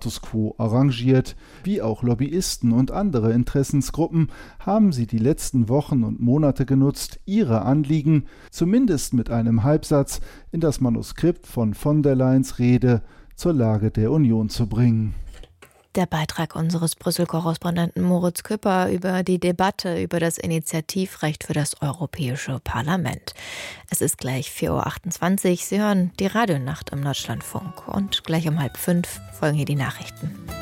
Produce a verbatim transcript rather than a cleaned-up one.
Status quo arrangiert. Wie auch Lobbyisten und andere Interessensgruppen haben sie die letzten Wochen und Monate genutzt, ihre Anliegen, zumindest mit einem Halbsatz, in das Manuskript von von der Leyens Rede zur Lage der Union zu bringen. Der Beitrag unseres Brüssel-Korrespondenten Moritz Küpper über die Debatte über das Initiativrecht für das Europäische Parlament. Es ist gleich vier Uhr achtundzwanzig. Sie hören die Radionacht im Deutschlandfunk. Und gleich um halb fünf folgen hier die Nachrichten.